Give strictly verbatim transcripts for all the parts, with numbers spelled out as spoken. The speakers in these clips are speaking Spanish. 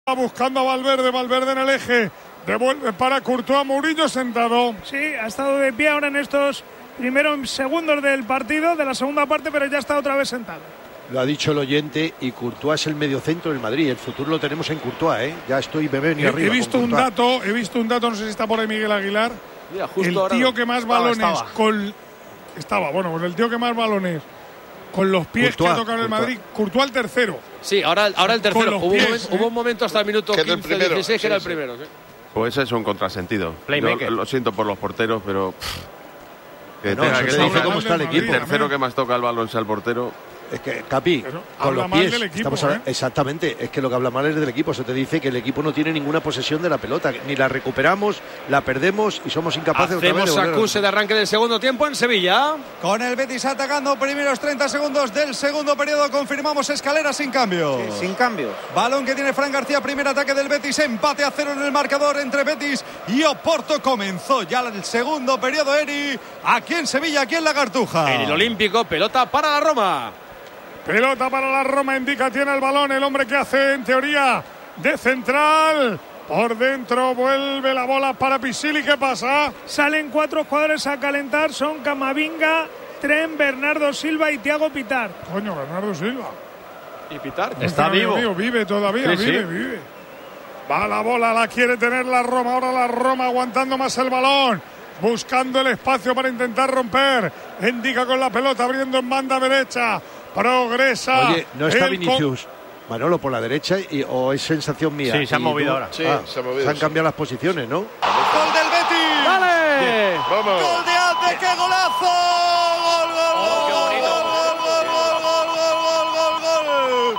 Buscando a Valverde, Valverde en el eje, devuelve para Courtois, Mourinho sentado. Sí, ha estado de pie ahora en estos primeros segundos del partido, de la segunda parte, pero ya está otra vez sentado. Lo ha dicho el oyente, y Courtois es el mediocentro del Madrid. El futuro lo tenemos en Courtois, ¿eh? Ya estoy, me ven y arriba. He visto un dato, he visto un dato, no sé si está por ahí Miguel Aguilar. Mira, justo el ahora tío no. que más estaba, balones estaba. con estaba, bueno, pues el tío que más balones con los pies Courtois, que ha tocado en el Madrid, Courtois el tercero. Sí, ahora, ahora el tercero. Hubo, pies, un momento, ¿eh? hubo un momento hasta el minuto Que era el quince, primero, dieciséis que sí, era el sí. primero. ¿Sí? Pues eso es un contrasentido. Playmaker. Yo lo siento por los porteros, pero pff, que No, tenga eso que te tocar- dice cómo está el el equipo. el tercero que más toca el balón sea el portero. Es que, Capi, Pero con habla los mal pies, del equipo, estamos a- ¿eh? exactamente, es que lo que habla mal es del equipo. Se te dice que el equipo no tiene ninguna posesión de la pelota, ni la recuperamos, la perdemos y somos incapaces otra vez Hacemos de volver a- acuse de arranque del segundo tiempo en Sevilla. Con el Betis atacando, primeros treinta segundos del segundo periodo, confirmamos escalera sin cambio. Sí, sin cambios. Balón que tiene Fran García, primer ataque del Betis, empate a cero en el marcador entre Betis y Oporto. Comenzó ya el segundo periodo, Eri, aquí en Sevilla, aquí en la Cartuja. En el Olímpico, pelota para la Roma. Pelota para la Roma, indica, tiene el balón, el hombre que hace en teoría de central. Por dentro vuelve la bola para Pisili, ¿qué pasa? Salen cuatro jugadores a calentar, son Camavinga, Tren, Bernardo Silva y Thiago Pitar. Coño, Bernardo Silva. Y Pitar. Está Dios vivo. mío, vive todavía, Sí, vive, sí. vive. Va la bola, la quiere tener la Roma, ahora la Roma aguantando más el balón. Buscando el espacio para intentar romper. Indica con la pelota, abriendo en banda derecha. Progresa. Oye, no está el Vinicius, Manolo, por la derecha, y, o es sensación mía. Sí, se han Y movido tú- ahora. Sí, Ah, se ha movido, han sí. cambiado las posiciones, ¿no? Gol del Betis. ¡Vale! Vamos. Gol de Alde, qué golazo. Gol, gol, Oh, qué gol, bonito. gol, gol, gol, gol, gol, gol, gol,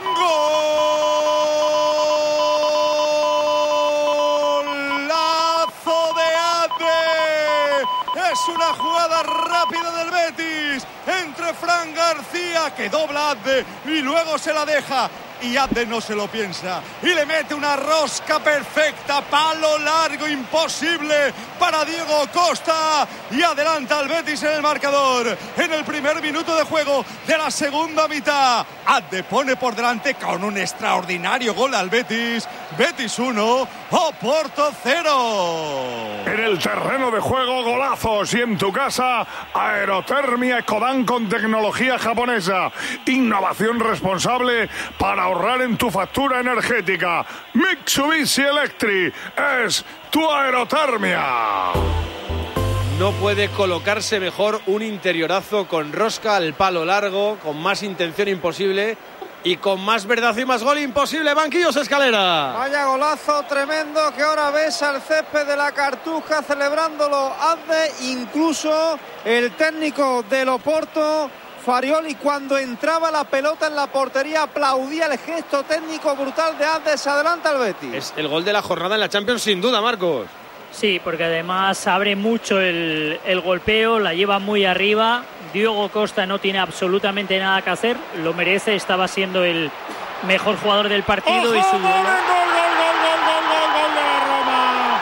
gol. Golazo de Alde. Es una jugada rápida del Betis entre Fran García, que dobla a Abde y luego se la deja. Y Abde no se lo piensa y le mete una rosca perfecta, palo largo, imposible para Diego Costa, y adelanta al Betis en el marcador en el primer minuto de juego de la segunda mitad. Abde pone por delante con un extraordinario gol al Betis. Betis uno, Oporto cero. En el terreno de juego, golazos, y en tu casa, Aerotermia Ecodan con tecnología japonesa. Innovación responsable para ahorrar en tu factura energética. Mitsubishi Electric es tu Aerotermia. No puede colocarse mejor un interiorazo con rosca al palo largo, con más intención imposible y con más verdad y más gol imposible. Banquillos Escalera. Vaya golazo tremendo que ahora ves al césped de la Cartuja celebrándolo Abde, incluso el técnico del Oporto, Farioli, cuando entraba la pelota en la portería aplaudía el gesto técnico brutal de Abde. Se adelanta el Betis. Es el gol de la jornada en la Champions sin duda, Marcos. Sí, porque además abre mucho el, el golpeo, la lleva muy arriba. Diego Costa no tiene absolutamente nada que hacer, lo merece, estaba siendo el mejor jugador del partido. ¡Ojo, y su gol, duelo. gol, gol, gol, gol, gol, gol, gol de la Roma!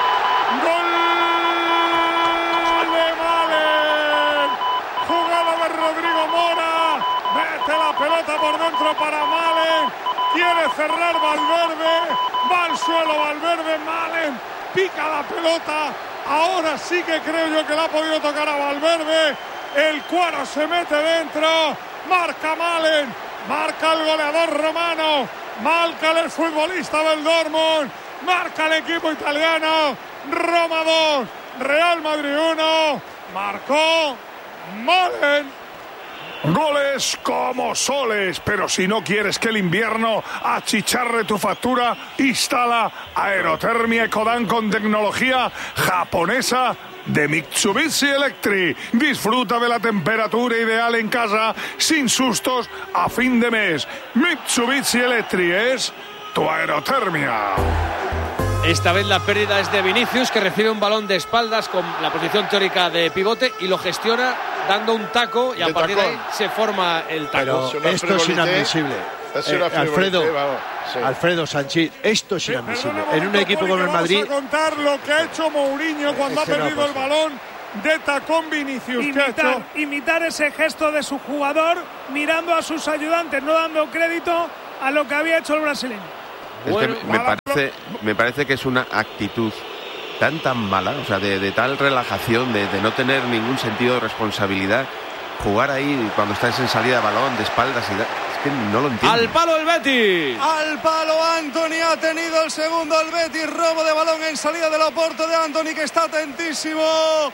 ¡Gol de Malen! Jugada de Rodrigo Mora, mete la pelota por dentro para Malen, quiere cerrar Valverde, va al suelo Valverde, Malen pica la pelota, ahora sí que creo yo que la ha podido tocar a Valverde, el cuero se mete dentro, marca Malen, marca el goleador romano, marca el futbolista del Dortmund, marca el equipo italiano, Roma dos, Real Madrid uno, marcó Malen. Goles como soles, pero si no quieres que el invierno achicharre tu factura, instala Aerotermia Ecodan con tecnología japonesa de Mitsubishi Electric. Disfruta de la temperatura ideal en casa sin sustos a fin de mes. Mitsubishi Electric es tu Aerotermia. Esta vez la pérdida es de Vinicius, que recibe un balón de espaldas con la posición teórica de pivote y lo gestiona dando un taco, y a De partir de tacón. ahí se forma el taco. Pero Es una esto es frivolité. inadmisible. Es Eh, una Alfredo, frivolité, vamos, sí. Alfredo Sánchez, esto es inadmisible. En un equipo como el Madrid, Vamos a contar lo que ha hecho Mourinho cuando Es que ha no perdido el pasa. balón de tacón Vinicius. ¿Qué ha hecho? Imitar, imitar ese gesto de su jugador, mirando a sus ayudantes, no dando crédito a lo que había hecho el brasileño. Es Bueno, que me mala parece, me parece que es una actitud tan tan mala, o sea, de, de tal relajación, de, de no tener ningún sentido de responsabilidad, jugar ahí cuando estás en salida de balón, de espaldas y da, es que no lo entiendo. Al palo el Betis. Al palo Anthony, ha tenido el segundo el Betis, robo de balón en salida del Oporto de Anthony, que está atentísimo.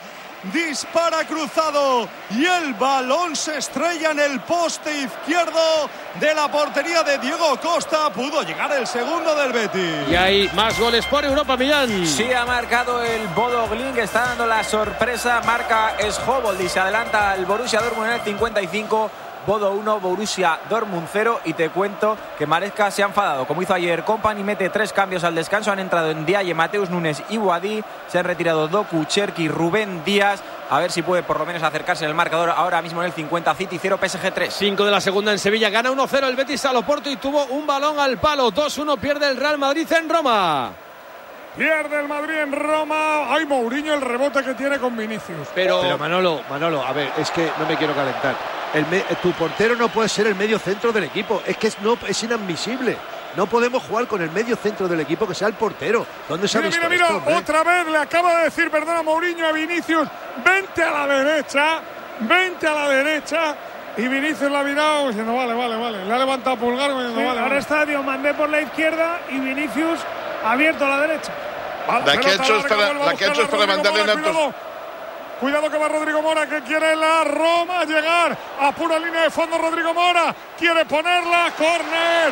Dispara cruzado y el balón se estrella en el poste izquierdo de la portería de Diego Costa. Pudo llegar el segundo del Betis. Y hay más goles por Europa, Millán. Sí, ha marcado el Bodo Glimt, que está dando la sorpresa. Marca Schobold y se adelanta el Borussia Dortmund en el cincuenta y cinco. Bodo uno, Borussia Dortmund cero. Y te cuento que Maresca se ha enfadado, como hizo ayer Kompany. Mete tres cambios al descanso. Han entrado en Ndiaye, Mateus Nunes y Boadí. Se han retirado Doku, Cherki, Rubén Díaz. A ver si puede por lo menos acercarse en el marcador ahora mismo en el cincuenta. City cero, P S G tres. cinco de la segunda en Sevilla. Gana uno cero el Betis al Oporto y tuvo un balón al palo. dos uno pierde el Real Madrid en Roma. Pierde el Madrid en Roma. Ay, Mourinho, el rebote que tiene con Vinicius. Pero, Pero Manolo, Manolo, a ver, es que no me quiero calentar. El me, tu portero no puede ser el medio centro del equipo. Es que es, no, es inadmisible. No podemos jugar con el medio centro del equipo que sea el portero. ¿Dónde se ha Mira, visto mira, mira, esto, hombre? otra vez le acaba de decir, perdona, Mourinho a Vinicius, vente a la derecha, vente a la derecha. Y Vinicius la ha mirado diciendo, vale, vale, vale. Le ha levantado pulgar diciendo, Sí, vale, ahora vale. está Diomandé por la izquierda y Vinicius abierto a la derecha. Va, La que ha pelota hecho es larga, para- vuelve a la que ha hecho es para buscarla mandarle Rodrigo en altos- Mora, cuidado. Cuidado que va Rodrigo Mora, que quiere la Roma llegar a pura línea de fondo. Rodrigo Mora quiere ponerla, córner.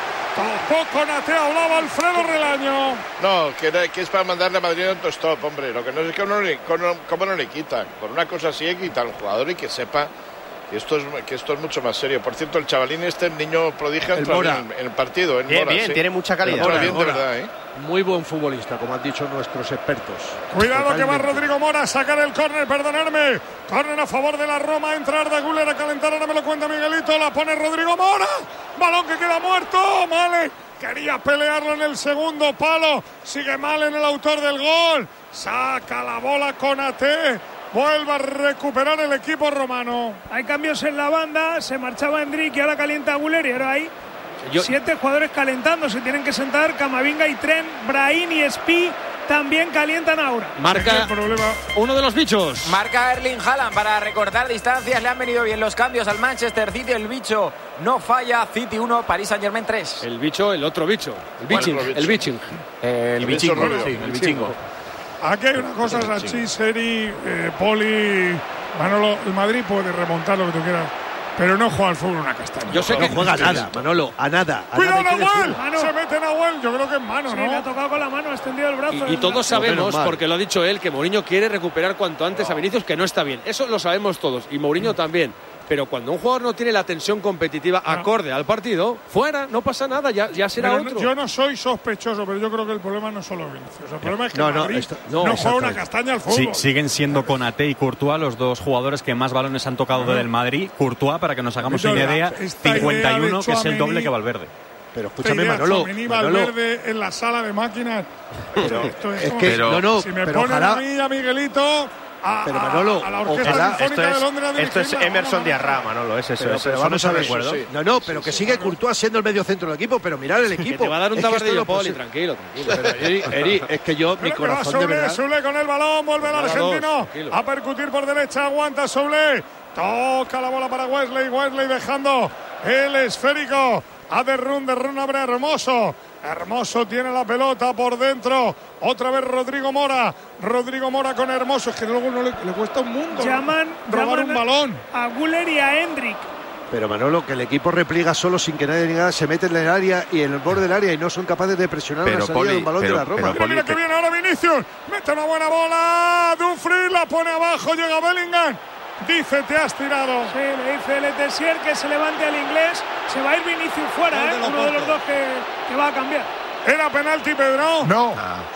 Tocó Konaté, hablaba Alfredo Relaño. No, que, era- que es para mandarle a Madrid en autostop, hombre. Lo que no sé es que uno, le- cómo cómo no le quitan. Por una cosa así hay que quitar a un jugador y que sepa que esto es, que esto es mucho más serio. Por cierto, el chavalín este, el niño prodigio, El entró Mora. en, en el partido. En Bien, Mora, bien, sí. tiene mucha calidad. Entró Mora, bien, de Mora. verdad, ¿eh? Muy buen futbolista, como han dicho nuestros expertos. Cuidado que va Totalmente. Rodrigo Mora a sacar el córner, perdonadme. Córner a favor de la Roma, entrar de Guller a calentar, ahora me lo cuenta Miguelito, la pone Rodrigo Mora. Balón que queda muerto, Male. Quería pelearlo en el segundo palo. Sigue mal en el autor del gol. Saca la bola Konaté. Vuelve a recuperar el equipo romano. Hay cambios en la banda, se marchaba Endrick y ahora calienta Guller y ahora hay Yo- siete jugadores calentando, se tienen que sentar Camavinga y Tren, Brahim y Spi también calientan ahora. marca El problema. uno de los bichos. Marca Erling Haaland para recortar distancias. Le han venido bien los cambios al Manchester City. El bicho no falla. City uno, Paris Saint-Germain tres. El bicho, el otro bicho. El ¿Cuál biching, otro bicho? el biching. El El bichingo, bicho rubio. sí, el bichingo. Aquí hay una cosa, Sachi, Seri, eh, Poli, Manolo. El Madrid puede remontar lo que tú quieras, pero no juega al fútbol una castaña. Yo sé No que juega a nada, Manolo, a nada. A Cuidado, nada, hay que Nahuel. decirlo. Mano. Se mete Nahuel. Yo creo que es mano, Sí, ¿no? le ha tocado con la mano, ha extendido el brazo. Y, y todos No, sabemos, menos mal. porque lo ha dicho él, que Mourinho quiere recuperar cuanto antes a Vinicius, que no está bien. Eso lo sabemos todos, y Mourinho también. Pero cuando un jugador no tiene la tensión competitiva acorde al partido, fuera, no pasa nada, ya, ya será Pero otro. yo no soy sospechoso, pero yo creo que el problema no es solo Vinicius. El problema es que No, el no, Madrid esto- no, no, juega una exactamente. castaña al fútbol. Sí, siguen siendo Konaté y Courtois los dos jugadores que más balones han tocado del Madrid. Courtois, para que nos hagamos Pero una la- idea, esta idea cincuenta y uno, de que es el Tchouaméni- doble que Valverde. Pero Esta escúchame, idea, Manolo. Tchouaméni, Manolo, Valverde en la sala de máquinas. Esto- esto es como- que, Pero- no, no, si me pero ponen ojalá. a mí y a Miguelito a, Pero, a- Manolo, a la Orquesta ojalá- Sinfónica Esto de es, Londres a esto es dirigirla. Emerson Vamos, Diarra, Manolo, es eso. Pero, es, pero eso vamos no a me ver. acuerdo. sí. No, no, pero que sigue Courtois siendo el medio centro del equipo, pero mirar el Que equipo. te va a dar un Es que esto tabardillo, no Poli, puede ser. tranquilo, tranquilo. Pero, Eri, Eri, es que yo, mi Pero que va corazón de Soule, verdad. Soule con el balón, vuelve el Nada, dos, argentino tranquilo. a percutir por derecha, aguanta Soule, toca la bola para Wesley, Wesley dejando el esférico a De Run, De Run abre Hermoso, Hermoso tiene la pelota por dentro, otra vez Rodrigo Mora, Rodrigo Mora con Hermoso, es que luego no le, le cuesta un mundo Llaman, robar llaman un balón. a Guller y a Endrick. Pero Manolo, que el equipo repliega solo sin que nadie diga, se mete en el área y en el borde del área y no son capaces de presionar Pero, una salida Poli, de un balón pero- de la Roma. pero, Mira, mira que viene ahora Vinicius, mete una buena bola, Dumfries la pone abajo, llega Bellingham, dice te has tirado. Sí, le dice Letessier que se levante al inglés. Se va a ir Vinicius fuera, ¿eh? Uno de los dos que, que va a cambiar. ¿Era penalti, Pedro? No.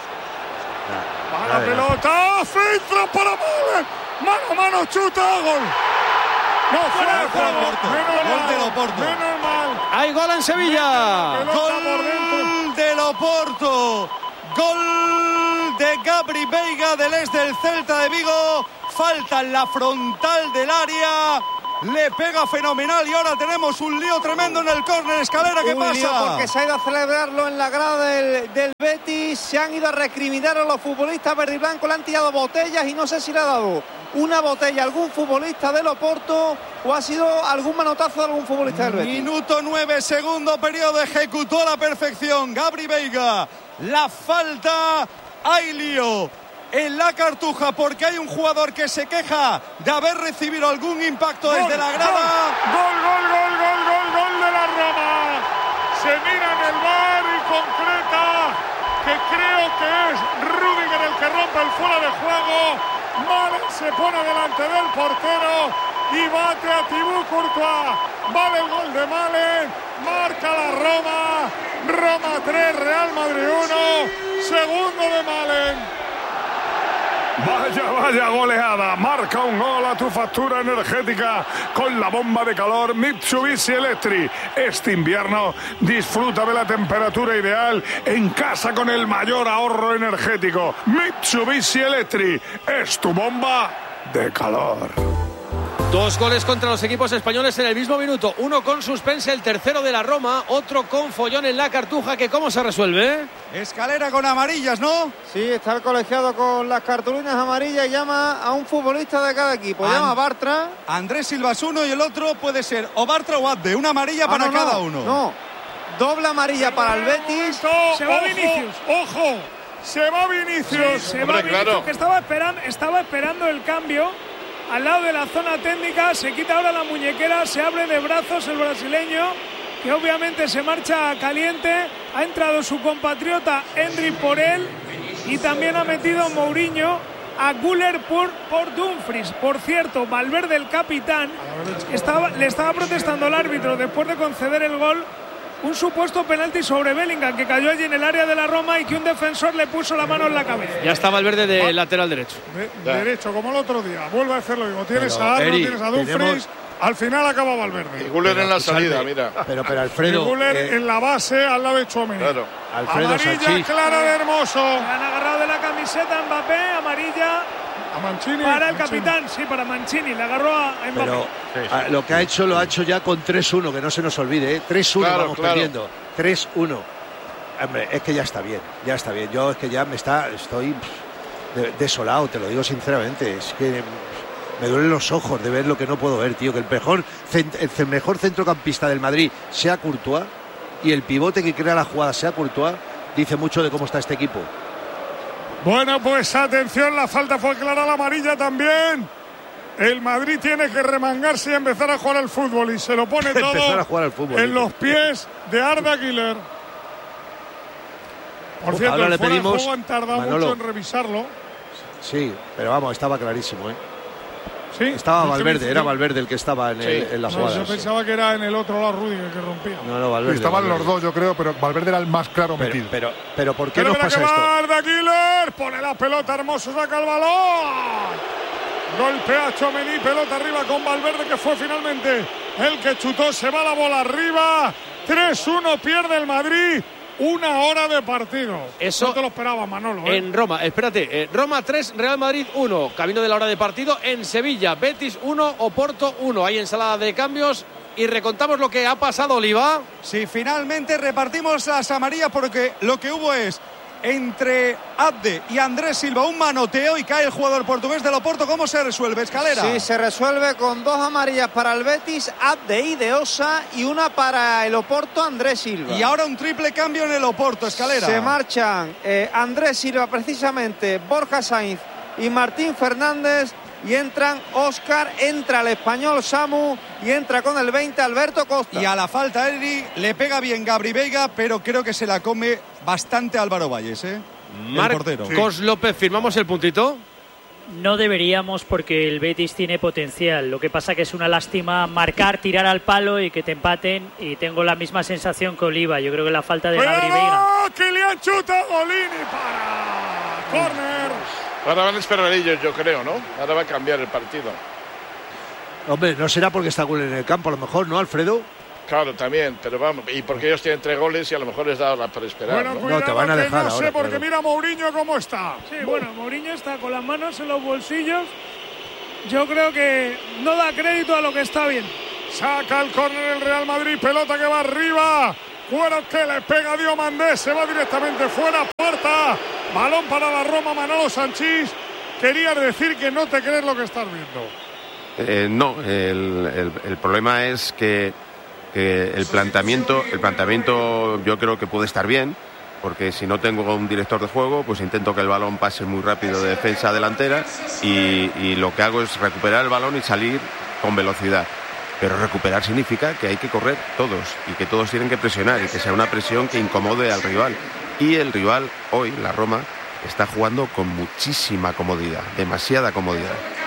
Va la Nada, pelota, filtra para Malen, mano a mano, chuta, gol. No, fuera de juego, menos mal, menos mal. ¡Hay gol en Sevilla! Pelota por dentro. Gol del Oporto. Gol de Gabri Veiga del ex del Celta de Vigo. Falta en la frontal del área. le pega fenomenal y ahora tenemos un lío tremendo en el córner. Escalera, ¿qué un pasa? Lío porque se ha ido a celebrarlo en la grada del, del Betis, se han ido a recriminar a los futbolistas verde y blanco, le han tirado botellas y no sé si le ha dado una botella a algún futbolista del Oporto o ha sido algún manotazo de algún futbolista del Betis. Minuto nueve, segundo periodo, ejecutó a la perfección Gabri Veiga la falta. Hay lío en la Cartuja porque hay un jugador que se queja de haber recibido algún impacto Gol, desde la grada. Gol, gol, gol, gol, gol, gol de la Roma. Se mira en el V A R y concreta que creo que es Rüdiger el que rompe el fuera de juego. Malen se pone delante del portero y bate a Thibaut Courtois. Vale el gol de Malen, marca la Roma. Roma tres, Real Madrid uno, segundo de Malen. Vaya, vaya goleada, marca un gol a tu factura energética con la bomba de calor Mitsubishi Electric. Este invierno disfruta de la temperatura ideal en casa con el mayor ahorro energético. Mitsubishi Electric es tu bomba de calor. Dos goles contra los equipos españoles en el mismo minuto. Uno con suspense, el tercero de la Roma. Otro con follón en la Cartuja. ¿Que cómo se resuelve? Escalera con amarillas, ¿no? Sí, está el colegiado con las cartulinas amarillas y llama a un futbolista de cada equipo. And- llama a Bartra. Andrés Silva es uno y el otro puede ser o Bartra o Abde. Una amarilla Ah, para no, cada no, uno. No, doble amarilla para el Betis. Se va ojo, Vinicius. Ojo, se va Vinicius. Sí, se Hombre, va Vinicius, claro. que estaba esperando, estaba esperando el cambio al lado de la zona técnica. Se quita ahora la muñequera, se abre de brazos el brasileño, que obviamente se marcha caliente. Ha entrado su compatriota Henry por él y también ha metido Mourinho a Güler por, por Dumfries. Por cierto, Valverde, el capitán, estaba, le estaba protestando al árbitro después de conceder el gol un supuesto penalti sobre Bellingham, que cayó allí en el área de la Roma y que un defensor le puso la mano en la cabeza. Ya está Valverde de lateral derecho. De- derecho, como el otro día. Vuelve a hacer lo mismo. Tienes Pero, a Arno, Eri, tienes a Dumfries. tenemos- Al final acaba Valverde. Y Güler en la Salve. salida, mira. Pero, pero Y Alfredo, Güler eh, en la base al lado de Tchouaméni. Claro. Alfredo Amarilla Sanchís. clara de Hermoso. Le han agarrado de la camiseta a Mbappé, amarilla A Mancini. para el Mancini. capitán, sí, para Mancini, le agarró a Mbappé. Pero ah, lo que ha hecho lo ha hecho ya con tres uno, que no se nos olvide, ¿eh? tres uno Claro, vamos claro. perdiendo. tres uno. Hombre, es que ya está bien, ya está bien. Yo es que ya me está, estoy pff, de- desolado, te lo digo sinceramente. Es que pff, me duelen los ojos de ver lo que no puedo ver, tío. Que el mejor, cent- el mejor centrocampista del Madrid sea Courtois y el pivote que crea la jugada sea Courtois, dice mucho de cómo está este equipo. Bueno, pues atención, la falta fue clara, la amarilla también. El Madrid tiene que remangarse y empezar a jugar al fútbol y se lo pone todo Empezar a jugar al fútbol, en dice. los pies de Arda Güler. Por cierto, Ahora el le fuera de pedimos, juego han tardado Manolo. mucho en revisarlo. Sí, pero vamos, estaba clarísimo, ¿eh? Sí, Estaba no sé, Valverde, yo- era Valverde el que estaba en, el- en la No, jugada. yo sí. pensaba que era en el otro lado Rüdiger que rompía. No, no, Valverde. Estaban Valverde. los dos, yo creo, pero Valverde era el más claro Pero, metido. pero, pero ¿por qué Pero nos mira pasa que esto? va Arda Güler, pone la pelota, Hermoso saca el balón. Golpea a Tchouaméni, pelota arriba con Valverde, que fue finalmente el que chutó, se va la bola arriba. tres uno pierde el Madrid. Una hora de partido. Eso no te lo esperaba, Manolo. ¿eh? En Roma, espérate, eh, Roma tres, Real Madrid uno, camino de la hora de partido. En Sevilla, Betis uno, Oporto uno. Hay ensalada de cambios y recontamos lo que ha pasado, Oliva. Sí, finalmente repartimos las amarillas porque lo que hubo es entre Abde y Andrés Silva un manoteo y cae el jugador portugués del Oporto. ¿Cómo se resuelve, Escalera? Sí, se resuelve con dos amarillas para el Betis, Abde y De Osa, y una para el Oporto, Andrés Silva. Y ahora un triple cambio en el Oporto, Escalera. Se marchan eh, Andrés Silva, precisamente Borja Sainz y Martín Fernández, y entran Óscar, entra el español Samu y entra con el veinte Alberto Costa. Y a la falta, Eri, le pega bien Gabri Veiga, pero creo que se la come bastante Álvaro Valles, ¿eh? El portero. Marcos López, ¿firmamos el puntito? No deberíamos, porque el Betis tiene potencial. Lo que pasa que es una lástima marcar, tirar al palo y que te empaten. Y tengo la misma sensación que Oliva. Yo creo que la falta de Gabri Veiga. ¡Cuidado! ¡Kylian chuta! Golini para córner. Ahora van a esperar ellos, yo creo, ¿no? Ahora va a cambiar el partido. Hombre, no será porque está Güler en el campo, a lo mejor, ¿no, Alfredo? Claro, también, pero vamos, y porque ellos tienen tres goles y a lo mejor les da la para esperar, Bueno, ¿no? cuidado, No, te van a que dejar no sé, ahora, porque claro. mira Mourinho cómo está. Sí, bueno, Mourinho está con las manos en los bolsillos yo creo que no da crédito a lo que está bien. Saca el córner el Real Madrid, pelota que va arriba. Cuero que le pega a Diomandé, se va directamente fuera, puerta. Balón para la Roma, Manolo Sanchís. Querías decir que no te crees lo que estás viendo. Eh, no, el, el, el problema es que, que el planteamiento, el planteamiento yo creo que puede estar bien, porque si no tengo un director de juego, pues intento que el balón pase muy rápido de defensa a delantera y, y lo que hago es recuperar el balón y salir con velocidad. Pero recuperar significa que hay que correr todos y que todos tienen que presionar y que sea una presión que incomode al rival. Y el rival hoy, la Roma, está jugando con muchísima comodidad, demasiada comodidad.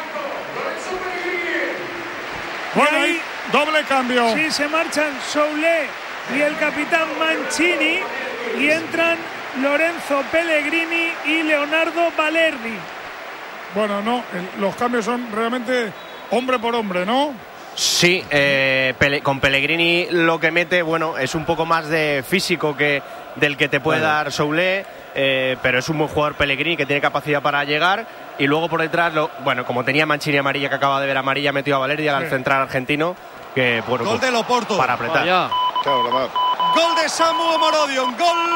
Bueno, ahí doble cambio. Sí, se marchan Soulé y el capitán Mancini y entran Lorenzo Pellegrini y Leonardo Balerdi. Bueno, no, el, los cambios son realmente hombre por hombre, ¿no? Sí, eh, Pele, con Pellegrini lo que mete, bueno, es un poco más de físico que del que te puede vale. dar Soulé, eh, pero es un buen jugador Pellegrini que tiene capacidad para llegar. Y luego por detrás, lo, bueno, como tenía Mancini amarilla, que acaba de ver amarilla, metió a Balerdi al sí. central argentino, que bueno, gol de Loporto para apretar. Claro, gol de Samu Morodion,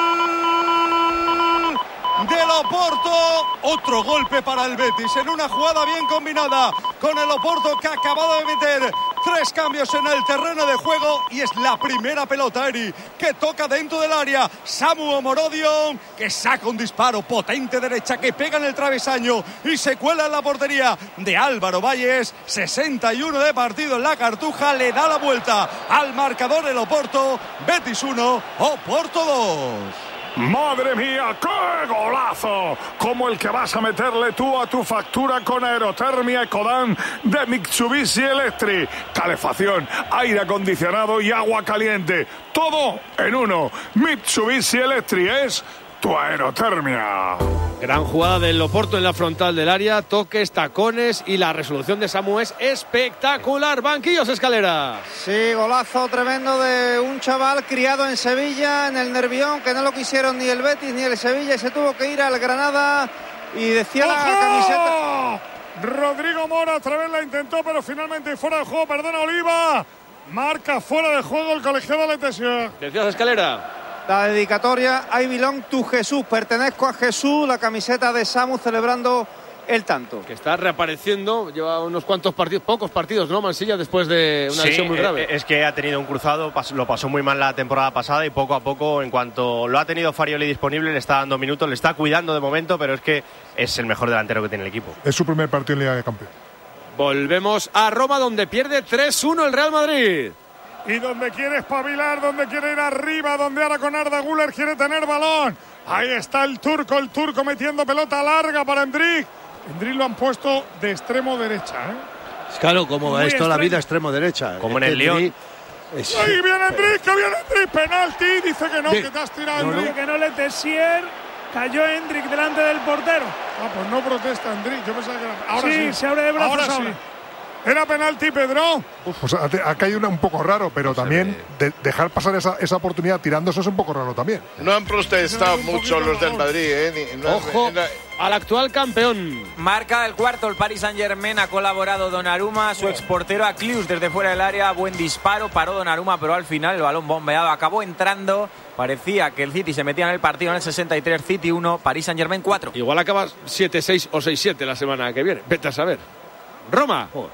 gol de Loporto, otro golpe para el Betis en una jugada bien combinada con el Loporto, que ha acabado de meter tres cambios en el terreno de juego y es la primera pelota, Eri, que toca dentro del área. Samu Morodion, que saca un disparo potente derecha que pega en el travesaño y se cuela en la portería de Álvaro Valles. Sesenta y uno de partido en la Cartuja, le da la vuelta al marcador el Oporto. Betis uno, Oporto dos. ¡Madre mía, qué golazo! Como el que vas a meterle tú a tu factura con Aerotermia Ecodan de Mitsubishi Electric. Calefacción, aire acondicionado y agua caliente. Todo en uno. Mitsubishi Electric es tu aerotermia. Gran jugada del Oporto en la frontal del área. Toques, tacones y la resolución de Samu es espectacular. Banquillos, Escalera. Sí, golazo tremendo de un chaval criado en Sevilla, en el Nervión, que no lo quisieron ni el Betis ni el Sevilla y se tuvo que ir al Granada. Y decía ¡ojo! La camiseta. Rodrigo Mora otra vez la intentó, pero finalmente fuera de juego. Perdona, Oliva. Marca fuera de juego el colegiado de Letesio. Decías, Escalera. La dedicatoria, I belong to Jesús, pertenezco a Jesús, la camiseta de Samu celebrando el tanto. Que está reapareciendo, lleva unos cuantos partidos, pocos partidos, ¿no, Mansilla? Después de una sí, lesión muy grave. Es que ha tenido un cruzado, lo pasó muy mal la temporada pasada y poco a poco, en cuanto lo ha tenido Farioli disponible, le está dando minutos, le está cuidando de momento, pero es que es el mejor delantero que tiene el equipo. Es su primer partido en Liga de Campeones. Volvemos a Roma, donde pierde tres uno el Real Madrid. Y donde quiere espabilar, donde quiere ir arriba, donde ahora con Arda Güler quiere tener balón. Ahí está el turco, el turco metiendo pelota larga para Endrick. Endrick lo han puesto de extremo derecha, ¿eh? Claro, como Muy es toda la extremo. vida extremo derecha. Como en el Lyon. Es... Ahí viene Endrick, que viene Endrick, penalti. Dice que no, de... que te has tirado, no, Endrick. no. Que no le Tessier, cayó Endrick delante del portero. Ah, pues no protesta Endrick, yo pensaba que era... Ahora sí, sí, se abre de brazos ahora. ahora. Sí. ¿Era penalti, Pedro? Pues ha caído una un poco raro, pero no también de dejar pasar esa, esa oportunidad tirando eso es un poco raro también. No han protestado mucho los del Madrid, ¿eh? Ni, no Ojo han, no, al actual campeón. Marca el cuarto el Paris Saint-Germain, ha colaborado Donnarumma, su exportero a Clus desde fuera del área, buen disparo, paró Donnarumma, pero al final el balón bombeado acabó entrando. Parecía que el City se metía en el partido en el sesenta y tres, City uno, Paris Saint-Germain cuatro. Igual acaba siete seis o seis siete la semana que viene, vete a saber. Roma. Joder.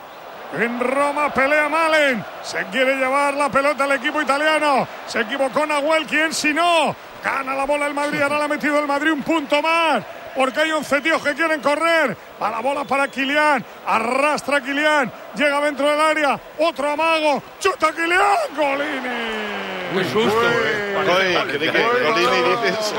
En Roma pelea Malen. Se quiere llevar la pelota al equipo italiano. Se equivocó Nahuel. ¿Quién si no? Gana la bola el Madrid. Ahora le ha metido el Madrid un punto más. Porque hay once tíos que quieren correr. A la bola para Kylian. Arrastra Kylian. Llega dentro del área. Otro amago. Chuta Kylian. Golini. Muy susto. Golini dices.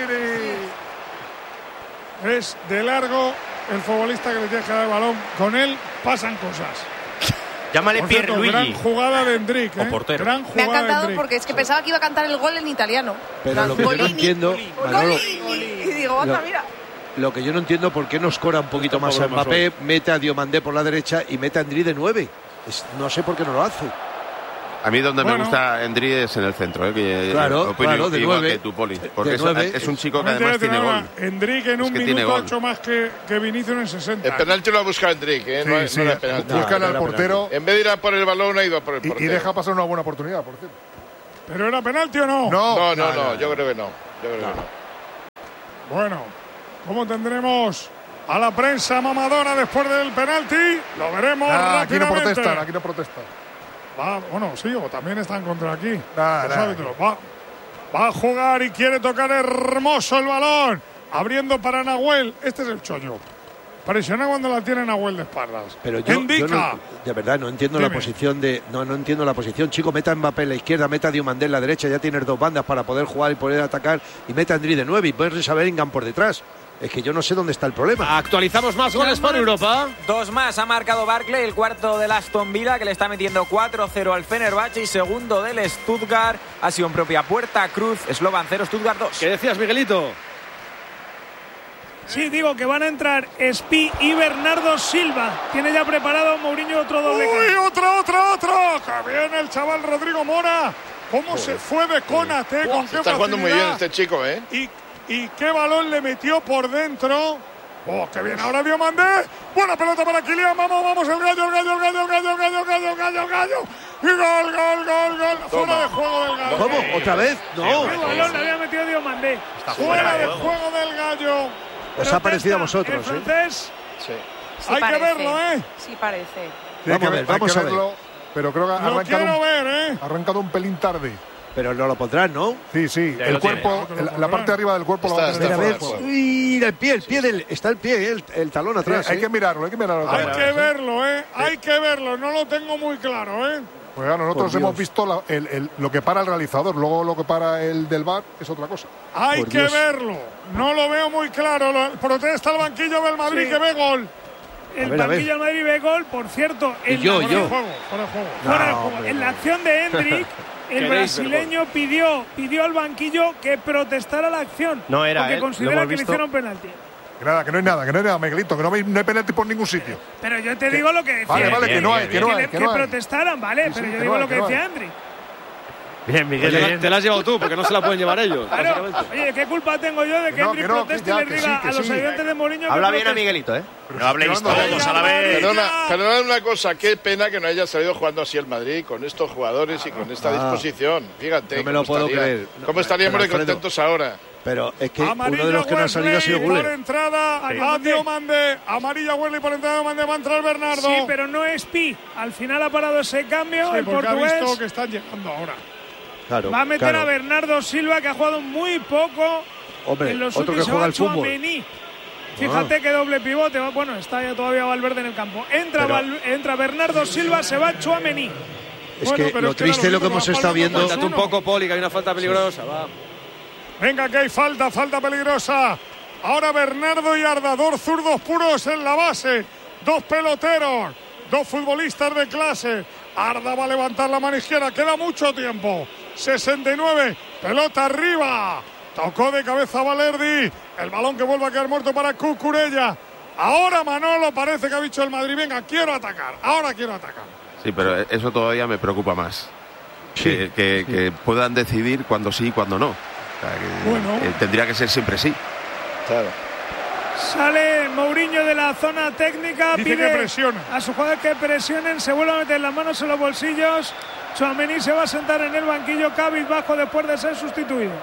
Es de largo el futbolista que le tiene que dar el balón. Con él pasan cosas. Llámale Pierluigi. Gran jugada de Endrick, ¿eh? O portero. Gran Me ha jugada encantado de porque es que pensaba que iba a cantar el gol en italiano. Pero lo que yo no entiendo, Manolo, Y digo, anda, lo, mira. lo que yo no entiendo por qué nos cora un poquito más a Mbappé, mete a Diomandé por la derecha y mete a Endrick de nueve. Es, no sé por qué no lo hace. A mí donde Bueno. me gusta Endri es en el centro, ¿eh? Que, Claro, opino claro, de igual nueve. que tu, Poli. Porque De es, nueve. es un chico que También además te voy a tiene decir gol. una, Endrick en Es un que tiene minuto ha gol. hecho más que, que Vinicius en sesenta. El penalti lo ha buscado Endrick, ¿eh? No, Sí, es- sí, no era penalti. búscale al era portero En vez de ir a por el balón, ha ido a por el y, y portero. deja pasar una buena oportunidad, por cierto. ¿Pero era penalti o no? No, No, no, no, yo creo que no. Yo creo que no. Bueno, ¿cómo tendremos a la prensa mamadora después del penalti? Lo veremos Nah, aquí no rápidamente. protestan, aquí no protestan. Va, bueno, sí, o también están contra aquí. Nah, Los nah. árbitros. Va, va a jugar y quiere tocar hermoso el balón. Abriendo para Nahuel. Este es el chollo. Presiona cuando la tiene Nahuel de espaldas. Pero yo, yo Indica. no, de verdad no entiendo la Dime. posición de. No, no entiendo la posición. Chico, meta a Mbappé en la izquierda, meta a Diomandé en la derecha, ya tienes dos bandas para poder jugar y poder atacar. Y meta a Andri de nueve y pones a Bellingham por detrás. Es que yo no sé dónde está el problema. Actualizamos más goles para Europa. Dos más ha marcado Barkley, el cuarto del Aston Villa, que le está metiendo cuatro cero al Fenerbahce, y segundo del Stuttgart. Ha sido en propia puerta. Cruz, Slovan cero, Stuttgart dos. ¿Qué decías, Miguelito? Sí, digo que van a entrar Spi y Bernardo Silva. Tiene ya preparado Mourinho otro doble. ¡Uy, otro, otro, otro! Que viene el chaval Rodrigo Mora. ¿Cómo se fue de Konate? ¿Con qué Está jugando muy bien facilidad? este chico, ¿eh? Y, y qué balón le metió por dentro. ¡Oh, qué bien! Ahora Diomandé. Buena pelota para Kylian. Vamos, vamos, el gallo, el gallo, el gallo, el gallo, el gallo, el gallo, el gallo, el gallo. Y gol, gol, gol, gol. Fuera de juego del gallo. ¿Cómo? ¿Otra vez? No. El balón le había metido Diomandé. Fuera de juego del gallo. Os ha parecido a El vosotros, ¿eh? francés. Sí. Sí Hay que parece. verlo, ¿eh? Sí parece. Sí, hay Vamos que a ver, ver, vamos hay que a ver. verlo, pero creo que ha Lo arrancado quiero un, ver, ¿eh? ha arrancado un pelín tarde. Pero no lo pondrán, ¿no? Sí, sí, Ya el lo cuerpo, tiene. el- la parte de arriba del cuerpo lo va a Está- tener Mira, a está ver. fuera. fuera. Mira el pie, el pie del. Está el pie, el, el talón Sí, atrás. hay ¿eh? que mirarlo, hay que mirarlo. Hay otra vez. que verlo, ¿eh? Hay que verlo. No lo tengo muy claro, ¿eh? Pues ya nosotros Por hemos Dios. visto la- el- el- lo que para el realizador, luego lo que para el del V A R es otra cosa. Hay Por que Dios. verlo. No lo veo muy claro. Lo- protesta el banquillo del Madrid Sí. que ve gol. El A ver, a ver. banquillo del Madrid ve gol, por cierto. Y En yo, la, y yo. Fuera de juego, fuera de juego. fuera de No, juego. hombre, En la no. acción de Hendrik, el Queréis brasileño pidió, pidió al banquillo que protestara la acción. No era, porque ¿eh? Lo considera hemos que le visto. hicieron penalti. Que nada, que no hay nada, que no hay nada, Miguelito, que no hay, no hay penalti por ningún sitio. Pero yo te digo lo que decía. Vale, vale, bien, que no hay, bien, que no que, hay, le- que que no hay. protestaran, vale, Sí, pero sí, yo que digo no hay, lo que que no decía hay. Hendrik. Bien, Miguel, Te la, bien. te la has llevado tú, porque no se la pueden llevar ellos. Claro. básicamente. Oye, ¿qué culpa tengo yo de que No, Hendrik que no, proteste que y ya, le que diga sí, que a los sí. ayudantes de Mourinho que Habla bien a protesten? Miguelito, ¿eh? Pero No habléis si llevando- todos a la vez. Perdona, perdona una cosa, qué pena que no haya salido jugando así el Madrid con estos jugadores y con esta Ah. disposición. Fíjate, No me lo cómo puedo estaría- creer. No, ¿Cómo estaríamos pero, de Alfredo, contentos ahora? Pero es que Amarilla uno de los que no ha salido ha sido Wesley por Guller. entrada a Diomandé. Amarilla Wesley por entrada a Diomandé. Va a entrar Bernardo. Sí, pero no es Pi. Al final ha parado ese cambio. Sí, el porque ha portugués visto que están llegando ahora. Claro, va a meter claro. a Bernardo Silva, que ha jugado muy poco. Hombre, en los otro que últimos. juega al Se va fútbol. Tchouaméni. Fíjate que doble pivote. va- Bueno, está ya todavía Valverde en el campo. Entra, Pero- Val- entra Bernardo Silva, se va Tchouaméni. Es Bueno, que pero lo es que era triste es lo que mismo, hemos va estado Pablo viendo. Costa. Cuéntate un poco, Poli, que hay una falta peligrosa. Va. Venga, que hay falta, falta peligrosa. Ahora Bernardo y Arda, dos zurdos puros en la base. Dos peloteros, dos futbolistas de clase. Arda va a levantar la mano izquierda, queda mucho tiempo. sesenta y nueve, pelota arriba. Tocó de cabeza Valerdi. El balón que vuelve a quedar muerto para Cucurella. Ahora Manolo parece que ha dicho el Madrid, venga, quiero atacar. Ahora quiero atacar. Sí, pero eso todavía me preocupa más. Sí, que, que- sí. que puedan decidir cuándo sí y cuándo no. O sea, que, Bueno. eh, tendría que ser siempre sí. Claro. Sale Mourinho de la zona técnica. Dice pide que presiona. a sus jugadores que presionen. Se vuelve a meter las manos en los bolsillos. Tchouaméni se va a sentar en el banquillo cabizbajo después de ser sustituido.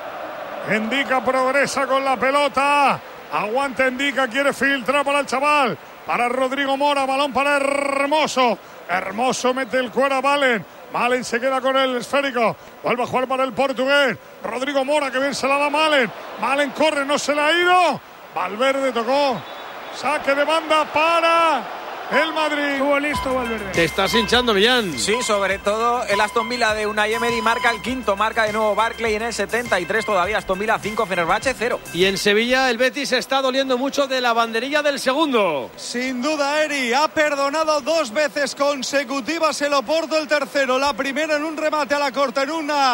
Indica progresa con la pelota. Aguanta Indica, quiere filtrar para el chaval. Para Rodrigo Mora, balón para Hermoso. Hermoso mete el cuero a Valen. Malen se queda con el esférico. Vuelve a jugar para el portugués. Rodrigo Mora, que bien se la da Malen. Malen corre, no se le ha ido. Valverde tocó. Saque de banda para el Madrid. Estuvo listo Valverde. Te estás hinchando, Millán. Sí, sobre todo el Aston Villa de Unai Emery marca el quinto, marca de nuevo Barkley en el setenta y tres todavía. Aston Villa cinco, Fenerbahce cero. Y en Sevilla el Betis está doliendo mucho de la banderilla del segundo. Sin duda, Eri ha perdonado dos veces consecutivas el Oporto, el tercero, la primera en un remate a la corta, en una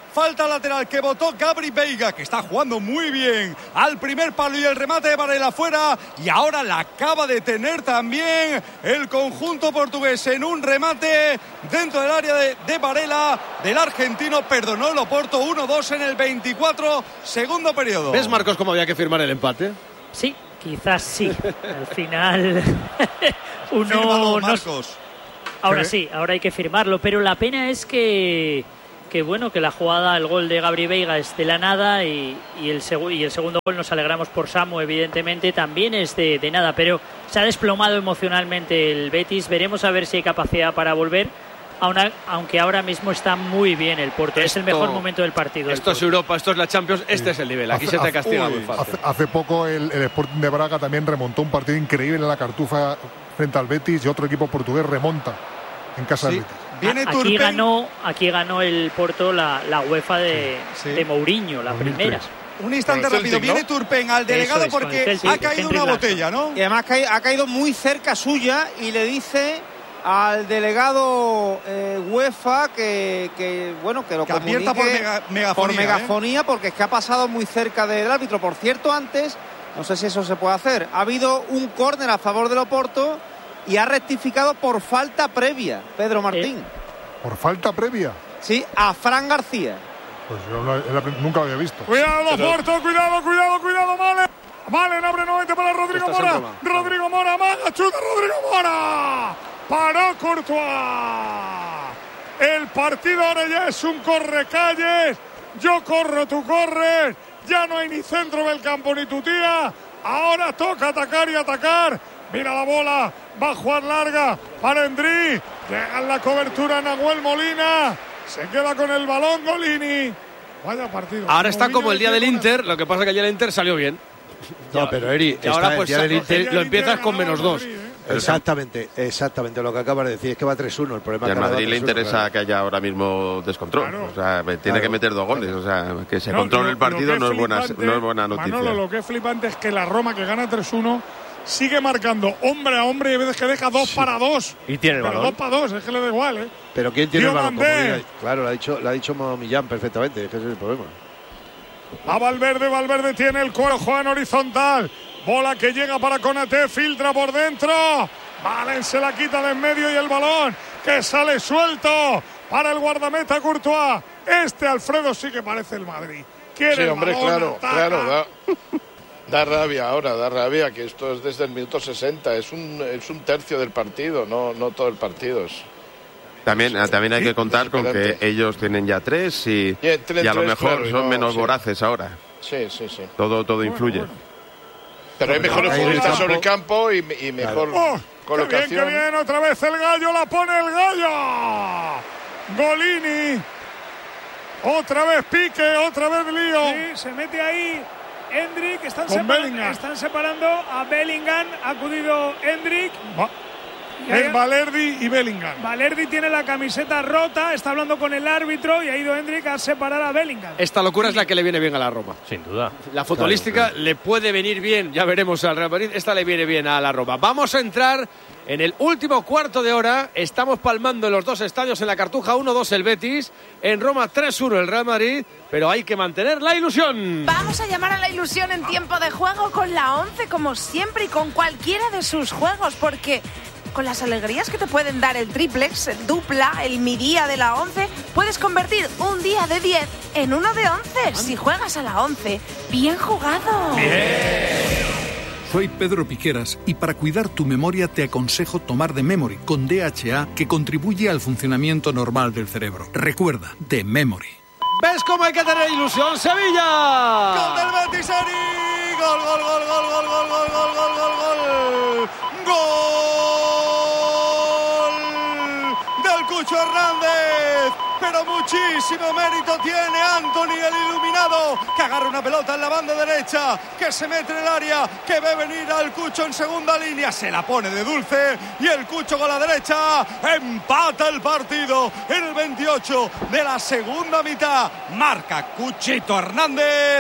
falta lateral que votó Gabri Veiga, que está jugando muy bien al primer palo y el remate de Varela fuera, y ahora la acaba de tener también el conjunto portugués en un remate dentro del área de, de Varela, del argentino. Perdonó el Oporto uno dos en el veinticuatro, segundo periodo. ¿Ves, Marcos, cómo había que firmar el empate? Sí, quizás sí. Al final uno Fírmalo, no... Marcos. Ahora sí, ahora hay que firmarlo, pero la pena es que que bueno, que la jugada, el gol de Gabri Veiga es de la nada y, y, el, seg- y el segundo gol, nos alegramos por Samu, evidentemente, también es de, de nada, pero se ha desplomado emocionalmente el Betis. Veremos a ver si hay capacidad para volver, una, aunque ahora mismo está muy bien el Porto. Esto, es el mejor momento del partido. Esto es Europa, esto es la Champions, este sí. es el nivel. Aquí hace, se te castiga uy, muy fácil. Hace, hace poco el, el Sporting de Braga también remontó un partido increíble en la Cartuja frente al Betis, y otro equipo portugués remonta en casa sí. del Betis. Viene aquí Turpen. ganó aquí ganó el Porto la, la UEFA de, sí. de Mourinho, la primera. Un instante rápido, Celtic, viene ¿no? Turpen al delegado es, porque Celtic, ha caído una botella, ¿no? Y además ha caído muy cerca suya y le dice al delegado eh, UEFA que, que bueno que lo que comunique por, mega, megafonía, por megafonía, ¿eh? Porque es que ha pasado muy cerca del árbitro. Por cierto, antes, no sé si eso se puede hacer, ha habido un córner a favor del Oporto y ha rectificado por falta previa, Pedro Martín. ¿Eh? ¿Por falta previa? Sí, a Fran García. Pues yo no, nunca lo había visto. Cuidado, Pero... Porto, cuidado, cuidado, cuidado, Malen. Malen abre nuevamente para Rodrigo Mora. Rodrigo Mora, maga, chuta, Rodrigo Mora. Paró Courtois. El partido ahora ya es un correcalles. Yo corro, tú corres. Ya no hay ni centro del campo ni tu tía. Ahora toca atacar y atacar. Mira la bola, va a jugar larga para Endri. Llega en la cobertura Nahuel Molina. Se queda con el balón Golini. Vaya partido. Ahora está como el día del Inter. Lo que pasa es que el día del Inter salió bien. No, pero Eri, y ahora pues el Inter, lo empiezas con menos dos. Exactamente, exactamente lo que acabas de decir, es que va tres uno. El problema y es que a Madrid le interesa claro. que haya ahora mismo descontrol. Claro. O sea, tiene claro. que meter dos goles. O sea, que se no, controle lo, el partido no es, buena, no es buena noticia. Manolo, lo que es flipante es que la Roma, que gana tres uno, sigue marcando hombre a hombre y a veces que deja dos sí. para dos. Y tiene el Pero balón. dos para dos, es que le da igual, ¿eh? Pero ¿quién tiene Tío el balón? Como, claro, lo ha dicho, lo ha dicho Millán perfectamente, es que ese es el problema. A Valverde, Valverde tiene el cuero, juega en horizontal. Bola que llega para Konaté, filtra por dentro. Valen se la quita de en medio y el balón que sale suelto para el guardameta Courtois. Este Alfredo sí que parece el Madrid. Quiere sí, el hombre, balón, claro, ataca. claro, da, da rabia ahora, da rabia que esto es desde el minuto sesenta, es un, es un tercio del partido, no, no todo el partido. Es... También, también hay que contar con que ellos tienen ya tres y, y, y a lo mejor claro, son no, menos sí. voraces ahora. Sí, sí, sí. Todo, todo bueno, influye. Bueno. Pero hay mejores futbolistas sobre el campo y, y mejor oh, colocación. Qué bien, qué bien, otra vez el gallo, la pone el gallo. Golini. Otra vez pique, otra vez lío. Sí, se mete ahí Endrick, están, separa- están separando a Bellingham, ha acudido Endrick. Va. Es Valerdi y Bellingham. Valerdi tiene la camiseta rota, está hablando con el árbitro y ha ido Endrick a separar a Bellingham. Esta locura es la que le viene bien a la Roma. Sin duda. La futbolística claro, sí. le puede venir bien, ya veremos al Real Madrid. Esta le viene bien a la Roma. Vamos a entrar en el último cuarto de hora. Estamos palmando en los dos estadios, en la Cartuja uno dos el Betis, en Roma tres uno el Real Madrid, pero hay que mantener la ilusión. Vamos a llamar a la ilusión en tiempo de juego con la once como siempre y con cualquiera de sus juegos, porque con las alegrías que te pueden dar el triplex, el dupla, el mi día de la once, puedes convertir un día de diez en uno de once. Si juegas a la once, bien jugado. Bien. Soy Pedro Piqueras y para cuidar tu memoria te aconsejo tomar The Memory con D H A, que contribuye al funcionamiento normal del cerebro. Recuerda, The Memory. ¿Ves cómo hay que tener ilusión, Sevilla? ¡Gol del Betis, Eri! ¡Gol, gol, gol, gol, gol, gol, gol, gol, gol, gol, gol! ¡Gol del Cucho Hernández! Pero muchísimo mérito tiene Antony, el iluminado, que agarra una pelota en la banda derecha, que se mete en el área, que ve venir al Cucho en segunda línea, se la pone de dulce y el Cucho con la derecha empata el partido en el veintiocho de la segunda mitad. Marca Cuchito Hernández.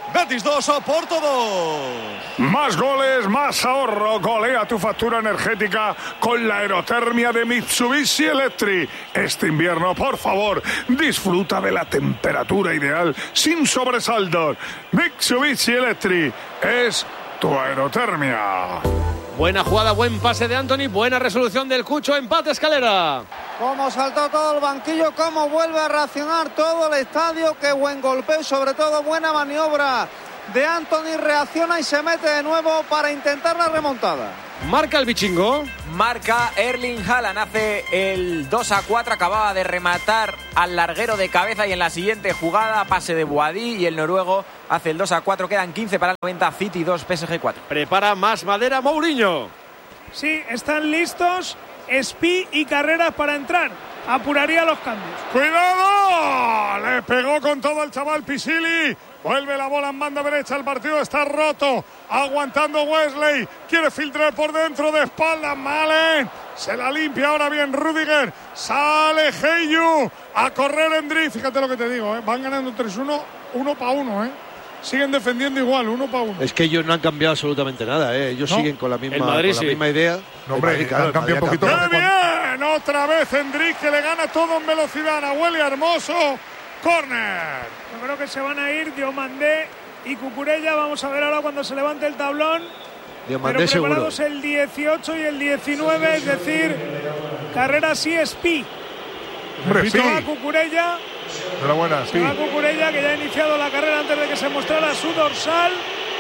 Betis dos, Oporto dos. Más goles, más ahorro. Golea tu factura energética con la aerotermia de Mitsubishi Electric. Este invierno, por favor, disfruta de la temperatura ideal sin sobresaltos. Mitsubishi Electric es tu aerotermia. Buena jugada, buen pase de Anthony, buena resolución del Cucho, empate Escalera. Cómo saltó todo el banquillo, cómo vuelve a reaccionar todo el estadio, qué buen golpeo y sobre todo buena maniobra de Anthony, reacciona y se mete de nuevo para intentar la remontada. Marca el bichingo. Marca Erling Haaland, hace el dos a cuatro, acababa de rematar al larguero de cabeza y en la siguiente jugada pase de Boadí y el noruego hace el dos a cuatro, quedan quince para el noventa, City dos, P S G cuatro. Prepara más madera Mourinho. Sí, están listos Spi y Carreras para entrar. Apuraría los cambios. ¡Cuidado! Le pegó con todo el chaval Pisili. Vuelve la bola en banda derecha. El partido está roto. Aguantando Wesley. Quiere filtrar por dentro de espaldas. Malen. Se la limpia ahora bien Rudiger. Sale Heyu. A correr Endrick. Fíjate lo que te digo, ¿eh? Van ganando tres uno. Uno para uno, ¿eh? Siguen defendiendo igual, uno para uno. Es que ellos no han cambiado absolutamente nada, ¿eh? Ellos ¿No? siguen con la misma, Madrid, con sí. la misma idea. No, hombre, Madrid, claro, han cambiado un Madrid poquito. ¡Qué bien! Otra vez Endrick, que le gana todo en velocidad. Nahuel Hermoso. Corner. Yo creo que se van a ir Diomandé y Cucurella. Vamos a ver ahora cuando se levante el tablón. Diomandé Pero seguro. preparados el dieciocho y el diecinueve, es decir, Carreras y Spi. Hombre, Se sí. va Cucurella. Enhorabuena, Se sí. va Cucurella, que ya ha iniciado la carrera antes de que se mostrara su dorsal.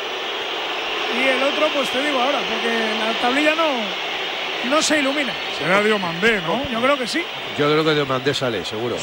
Y el otro, pues te digo ahora, porque la tablilla no, no se ilumina. Será Diomandé, ¿no? Yo creo que sí. Yo creo que Diomandé sale, seguro.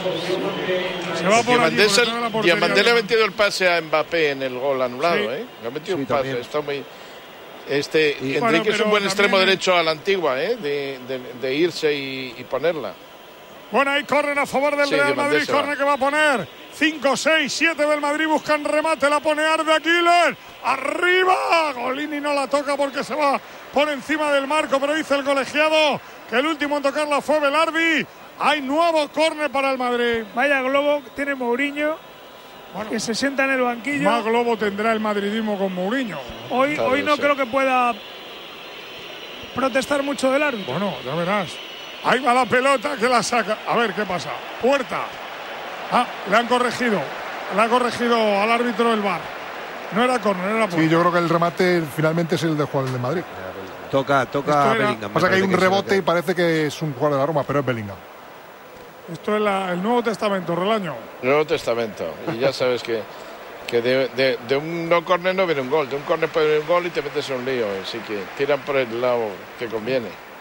Se va por allí, Diamandé, por es el- detrás de la portería. Diamandé le ha metido el pase a Mbappé en el gol anulado, Sí. ¿eh? Le ha metido Sí, un pase. también. Está muy... Este, Y- Enrique Bueno, es un pero buen extremo también- derecho a la antigua, ¿eh? De, de, de irse y, y ponerla. Bueno, ahí corren a favor del Sí, Real Diomandé Madrid. se va. Corner que va a poner cinco, seis, siete del Madrid. Buscan remate. La pone Arde Aguilar. Arriba. Golini no la toca porque se va por encima del marco. Pero dice el colegiado que el último en tocarla fue Velardi. Hay nuevo córner para el Madrid. Vaya globo que tiene Mourinho, Bueno, que se sienta en el banquillo. más globo tendrá el madridismo con Mourinho. Hoy, Tal hoy vez no sí. creo que pueda protestar mucho del árbitro. Bueno, ya verás. Ahí va la pelota que la saca. A ver qué pasa. Puerta. Ah, le han corregido. Le ha corregido al árbitro el V A R. No era córner, era puerta. Sí, yo creo que el remate finalmente es el de jugador de Madrid. Toca, toca Esto a era- Bellingham. Pasa que hay un Me parece rebote y se lo parece que es un jugador de la Roma, pero es Bellingham. Esto es la- el Nuevo Testamento, Relaño. Nuevo Testamento. Y ya sabes que, que de, de, de un no córner no viene un gol. De un córner puede venir un gol y te metes en un lío. Así que tiran por el lado que conviene.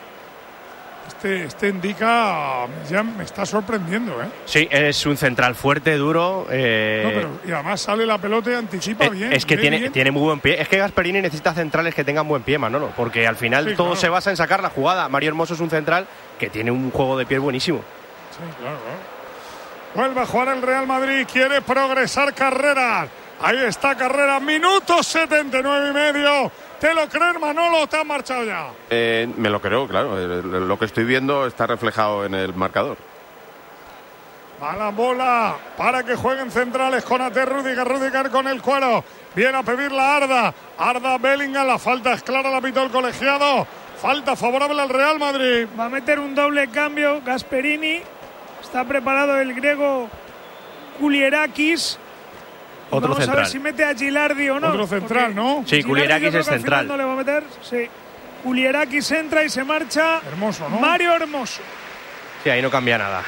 Este, este indica, ya me está sorprendiendo, ¿eh? Sí, es un central fuerte, duro. eh, No, pero, y además sale la pelota y anticipa eh, bien. es que ve tiene, bien. tiene muy buen pie. Es que Gasperini necesita centrales que tengan buen pie, Manolo, porque al final Sí, todo claro. se basa en sacar la jugada. Mario Hermoso es un central que tiene un juego de pie buenísimo. Sí, claro, claro. Vuelve a jugar el Real Madrid, quiere progresar Carreras. Ahí está Carreras, minuto setenta y nueve y medio. ¿Te lo crees, Manolo, o te has marchado ya? Eh, me lo creo, claro. Eh, Lo que estoy viendo está reflejado en el marcador. Va la bola para que jueguen centrales con Ate Rudiger, Rudiger con el cuero. Viene a pedir la Arda. Arda Bellingham, la falta es clara, la pitó el colegiado. Falta favorable al Real Madrid. Va a meter un doble cambio Gasperini. Está preparado el griego Kulierakis. Y Otro vamos a central. ver si mete a Gilardi o no. Otro central, porque ¿no? Sí, Gilardi Kulierakis yo creo es que al final central. No le va a meter. Sí. Kulierakis entra y se marcha. Hermoso, ¿no? Mario Hermoso. Sí, ahí no cambia nada.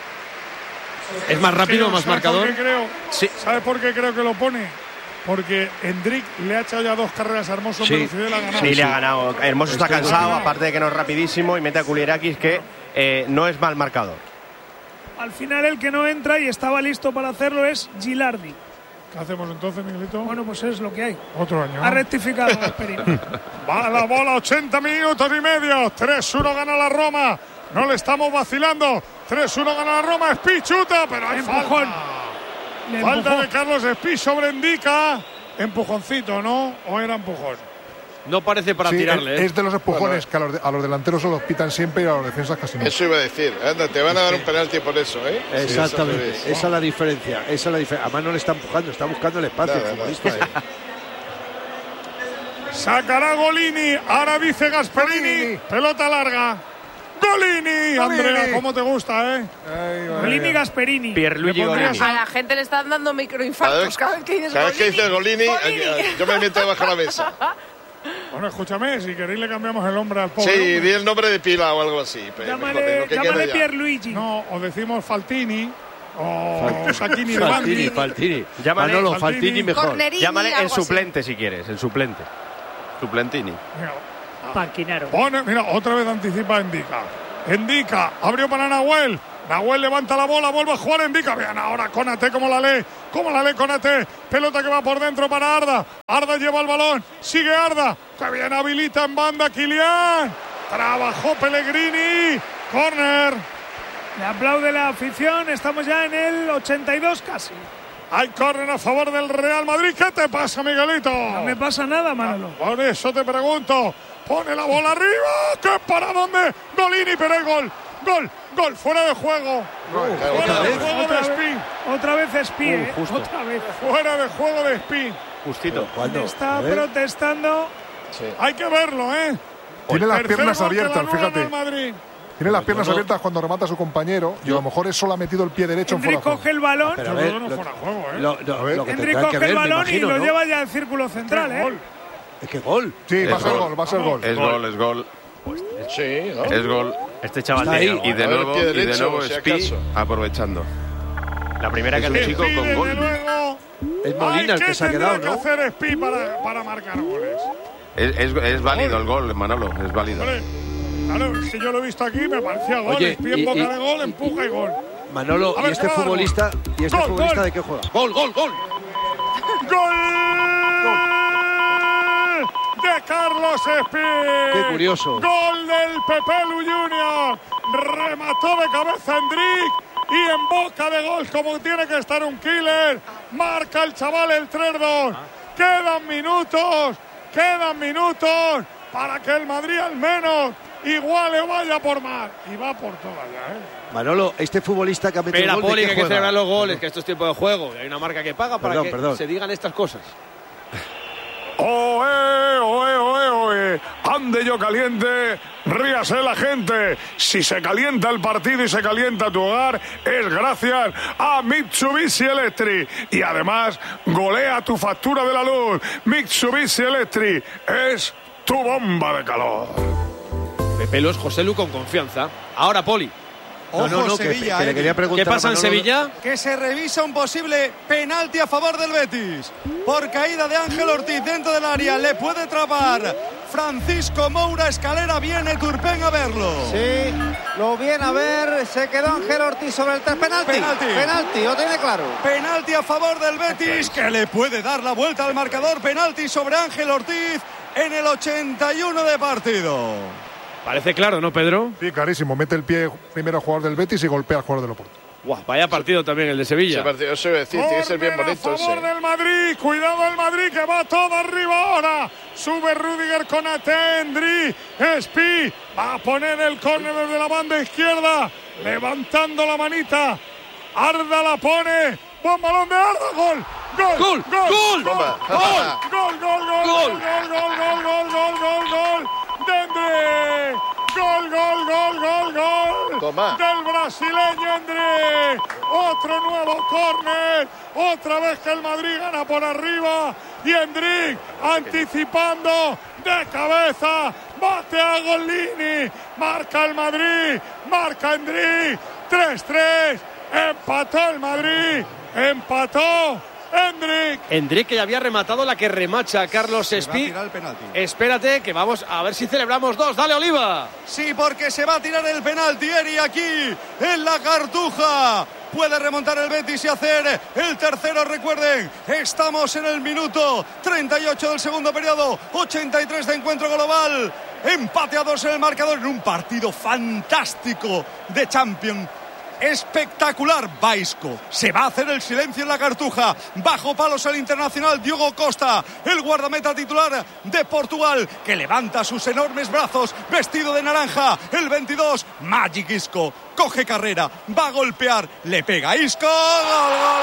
¿Es más rápido, Creo, más ¿sabes marcador? por qué creo? Sí. ¿Sabes por qué creo que lo pone? Porque Endrick le ha echado ya dos carreras a Hermoso en Sí. velocidad y la ha ganado. Sí, le ha ganado. Hermoso está Estoy cansado, contigo. aparte de que no es rapidísimo, y mete a Kulierakis, que eh, no es mal marcador. Al final el que no entra y estaba listo para hacerlo es Gilardi. ¿Qué hacemos entonces, Miguelito? Bueno, pues es lo que hay. Otro año. Ha rectificado Gasperini. Va la bola, ochenta minutos y medio. tres uno gana la Roma. No le estamos vacilando. tres uno gana la Roma. Espí chuta, pero hay Empujón. falta. Le Falta empujó. de Carlos Espí sobre Indica. Empujoncito, ¿no? ¿O era empujón? No parece para sí, tirarle. Es, ¿eh? es de los empujones Bueno, que a los, de, a los delanteros se los pitan siempre y a los defensas casi no. Eso iba a decir. Anda, te van a dar un penalti por eso, ¿eh? Exactamente. Sí, esa es la diferencia. Esa es la diferencia. Además no le está empujando, está buscando el espacio. Nada, el nada, futbolista, ¿eh? Sacará Golini. Ahora dice Gasperini. Golini. Pelota larga. Golini. Andrea, ¿cómo te gusta, eh? Golini Gasperini. Pierluigi Le pondrías Golini. A la gente le están dando microinfartos cada vez que dices Cada vez que dices Golini, Golini. yo me meto debajo de la mesa. Bueno, escúchame, si queréis le cambiamos el nombre al pobre. Sí, hombre. di el nombre de pila o algo así. pero Llámale, mejor, lo que llámale quede ya. Pierluigi. No, o decimos Faltini. O Sacchini de Faltini, Bandi. Faltini. Llámale Manolo, Faltini. Faltini mejor. Cornerini, Llámale el algo así. suplente si quieres, el suplente. Suplentini. Mira, Panquinaro. Pone, mira, otra vez anticipa Endica. Endica, abrió para Nahuel. Nahuel levanta la bola, vuelve a jugar Endica. Vean ahora Konate como la lee. Como la lee Konate. Pelota que va por dentro para Arda. Arda lleva el balón. Sigue Arda. Que bien habilita en banda Kylian. Trabajó Pellegrini. Corner. Le aplaude la afición. Estamos ya en el ochenta y dos casi. Hay córner a favor del Real Madrid. ¿Qué te pasa, Miguelito? No me pasa nada, Manolo. Por eso te pregunto. Pone la bola arriba. ¿Qué para dónde? Golini, pero hay gol. Gol, gol, fuera de juego. Fuera de juego Otra de vez, Spin. otra vez Espí, Uh, ¿eh? justo. Otra vez. Fuera de juego de Spin. Justito. ¿Cuándo? Está A ver. protestando. Hay que verlo, ¿eh? Tiene las Tercer piernas gol que le abiertas, anulan fíjate. al Madrid. Tiene las piernas no. abiertas cuando remata a su compañero y a lo mejor eso le ha metido el pie derecho en Hendrik fuera de coge el balón. Pero a Yo ver, creo que no lo- fuera de juego, ¿eh? Lo, lo- A ver. lo que Hendrik tendrán que coge el ver, me balón imagino, y lo ¿no? lleva ya al círculo central, ¿eh? Gol. Es que gol. Sí, Es va a ser gol. gol, va a ser gol. Es gol, es gol. Sí, ¿no? Es gol. Este chaval Está tiene- ahí. Y de A ver, nuevo, pie y de derecho, nuevo si Spi acaso. aprovechando. la primera que Es un le chico Spin, con desde gol. luego. Es Molina el Ay, que se ha ¿qué quedado, tendrá ¿no? que hacer Spin para, para marcar goles? Es, es, es válido el gol, Manolo, es válido. Hombre, claro, si yo lo he visto aquí, me parecía gol. Oye, Spin en y- boca y- de gol, empuja y gol. Manolo, A ¿y ver, este que va a dar futbolista, gol. ¿y este Gol, futbolista gol. de qué juega? Gol, gol, gol. ¡Gol! De Carlos Espín. Qué curioso. Gol del Pepelu Junior. Remató de cabeza Hendrik y en boca de gol, como tiene que estar un killer. Marca el chaval el tres dos. Quedan minutos, quedan minutos para que el Madrid al menos iguale o vaya por más. Y va por todas ya, ¿eh? Manolo, este futbolista que ha metido Espera, el gol, Poli, ¿de que qué hay que juega? celebrar los goles, que esto es tiempo de juego. Y hay una marca que paga para Perdón, que perdón. se digan estas cosas. ¡Oe, oe, oe, oe! Ande yo caliente, ríase la gente. Si se calienta el partido y se calienta tu hogar, es gracias a Mitsubishi Electric. Y además, golea tu factura de la luz. Mitsubishi Electric es tu bomba de calor. Pepelu es José Lu con confianza. Ahora, Poli. No, no, Ojo, no, que, Sevilla, que le eh, quería preguntar ¿Qué pasa a en Manolo- Sevilla? que se revisa un posible penalti a favor del Betis. Por caída de Ángel Ortiz dentro del área, le puede atrapar Francisco Moura. Escalera, viene Turpén a verlo. Sí, lo viene a ver. Se quedó Ángel Ortiz sobre el tres. Penalti. Penalti. Penalti, lo tiene claro. Penalti a favor del Betis, que le puede dar la vuelta al marcador. Penalti sobre Ángel Ortiz en el ochenta y uno de partido. Parece claro, ¿no, Pedro? Sí, clarísimo. Mete el pie primero al jugador del Betis y golpea al jugador del Oporto. Guau, vaya partido también el de Sevilla. Ese partido, eso iba a decir, tiene que ser bien Córner bonito a favor ese. del Madrid, cuidado el Madrid que va todo arriba ahora. Sube Rüdiger con Atendri. Espi va a poner el córner desde la banda izquierda, levantando la manita. Arda la pone. Buen balón de Arda, gol. Gol, Gol, gol, gol, gol, Toma. gol, gol, gol, gol, Gol. gol, gol, gol, gol, gol, gol, gol, Dendre. Gol, gol, gol, gol, gol. Toma. Del brasileño Endre. Otro nuevo córner. Otra vez que el Madrid gana por arriba. Y Hendrik anticipando de cabeza. Bate a Golini. Marca el Madrid. Marca Hendrik. tres tres. Empató el Madrid. Empató Hendrik. Hendrik, que ya había rematado la que remacha a Carlos Se va a Espí. tirar el penalti. Espérate, que vamos a ver si celebramos dos. Dale, Oliva. Sí, porque se va a tirar el penalti, Eri, aquí en la Cartuja. Puede remontar el Betis y hacer el tercero. Recuerden, estamos en el minuto treinta y ocho del segundo periodo, ochenta y tres de encuentro global. Empate a dos en el marcador en un partido fantástico de Champions. espectacular. Va Isco, se va a hacer el silencio en la Cartuja. Bajo palos el internacional Diogo Costa, el guardameta titular de Portugal, que levanta sus enormes brazos, vestido de naranja. El veintidós, Magic Isco, coge carrera, va a golpear, le pega Isco, gol, gol.